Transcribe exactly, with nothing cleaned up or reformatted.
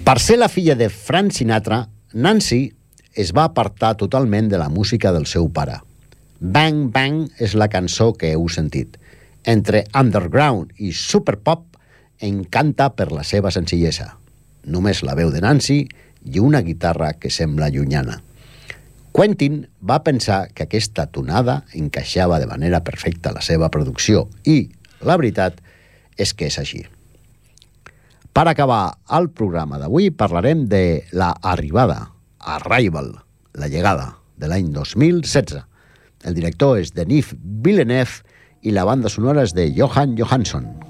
Per ser la filla de Frank Sinatra, Nancy es va apartar totalment de la música del seu pare. Bang Bang és la cançó que heu sentit. Entre underground i superpop, encanta per la seva senzillesa. Només la veu de Nancy i una guitarra que sembla llunyana. Quentin va pensar que aquesta tonada encaixava de manera perfecta a la seva producció i, la veritat, és que és així. Per acabar el programa d'avui parlarem de La Arribada, Arrival, la llegada, de l'any dos mil setze. El director és Denis Villeneuve i la banda sonora és de Johan Johansson.